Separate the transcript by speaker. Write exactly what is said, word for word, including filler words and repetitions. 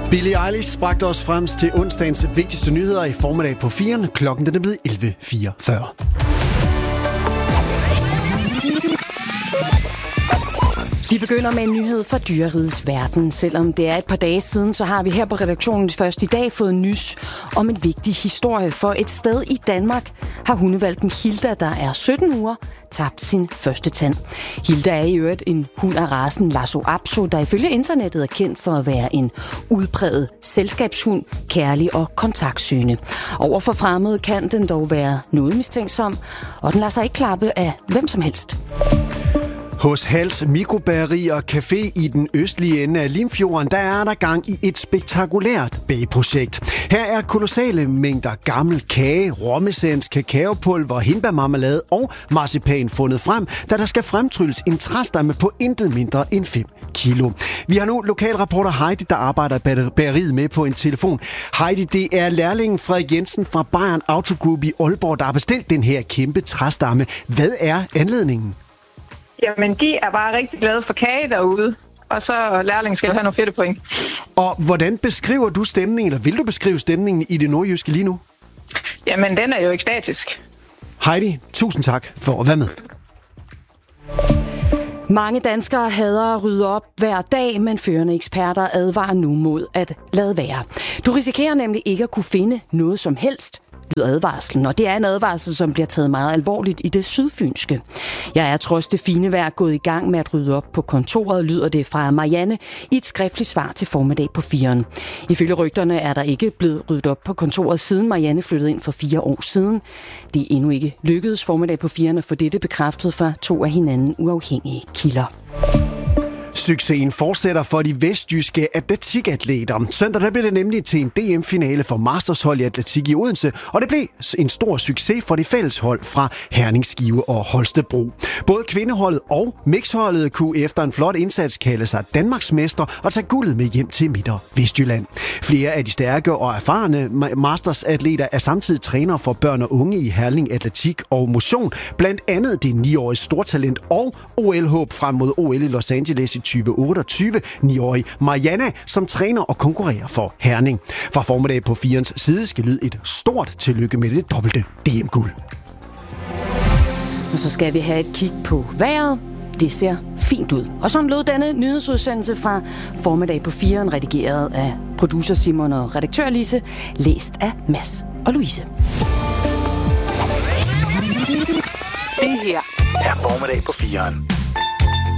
Speaker 1: Billie Eilish bragte os frem til onsdagens vigtigste nyheder i formiddag på firen. Klokken den er blevet elleve fireogfyrre.
Speaker 2: Vi begynder med en nyhed fra dyrerigets verden. Selvom det er et par dage siden, så har vi her på redaktionen først i dag fået nys om en vigtig historie. For et sted i Danmark har hundehvalpen Hilda, der er sytten uger, tabt sin første tand. Hilda er i øvrigt en hund af racen Lhasa Apso, der ifølge internettet er kendt for at være en udpræget selskabshund, kærlig og kontaktsøgende. Overfor fremmede kan den dog være noget mistænksom, og den lader sig ikke klappe af hvem som helst.
Speaker 1: Hos Hals Mikrobageri og Café i den østlige ende af Limfjorden, der er der gang i et spektakulært bageprojekt. Her er kolossale mængder gammel kage, romessens, kakaopulver, hindbærmarmelade og marcipan fundet frem, da der skal fremtrylles en træstamme på intet mindre end fem kilo. Vi har nu lokalreporter Heidi, der arbejder i bageriet, med på en telefon. Heidi, det er lærlingen Frederik Jensen fra Bayern Auto Group i Aalborg, der har bestilt den her kæmpe træstamme. Hvad er anledningen?
Speaker 3: Jamen, de er bare rigtig glade for kage derude, og så lærlingen skal have nogle fedte point.
Speaker 1: Og hvordan beskriver du stemningen, eller vil du beskrive stemningen i det nordjyske lige nu?
Speaker 3: Jamen, den er jo ekstatisk.
Speaker 1: Heidi, tusind tak for at være med.
Speaker 2: Mange danskere hader at rydde op hver dag, men førende eksperter advarer nu mod at lade være. Du risikerer nemlig ikke at kunne finde noget som helst, lyder advarslen, og det er en advarsel, som bliver taget meget alvorligt i det sydfynske. Jeg er trods det fine vejr gået i gang med at rydde op på kontoret, lyder det fra Marianne i et skriftligt svar til formiddag på firen. Ifølge rygterne er der ikke blevet ryddet op på kontoret, siden Marianne flyttede ind for fire år siden. Det er endnu ikke lykkedes formiddag på firen at få dette bekræftet fra to af hinanden uafhængige kilder.
Speaker 1: Succesen fortsætter for de vestjyske atletikatleter. Søndag der blev det nemlig til en D M-finale for mastershold i atletik i Odense, og det blev en stor succes for de fælleshold fra Herning, Skive og Holstebro. Både kvindeholdet og mixholdet kunne efter en flot indsats kalde sig Danmarksmester og tage guldet med hjem til Midt- og Vestjylland. Flere af de stærke og erfarne mastersatleter er samtidig trænere for børn og unge i Herning Atletik og Motion. Blandt andet det ni-årige stortalent og O L-håb frem mod O L i Los Angeles i tyve otteogtyve, ni-årige Mariana, som træner og konkurrerer for Herning. Fra formiddag på firens side skal lyde et stort tillykke med det dobbelte D M-guld.
Speaker 2: Og så skal vi have et kig på vejret. Det ser fint ud. Og sådan lød denne nyhedsudsendelse fra formiddag på firen, redigeret af producer Simon og redaktør Lise, læst af Mads og Louise.
Speaker 4: Det her er formiddag på firen.